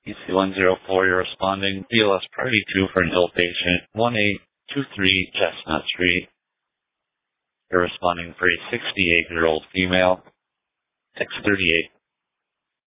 EC104, you're responding. BLS Priority 2 for an ill patient, 1823 Chestnut Street. You're responding for a 68-year-old female, 638.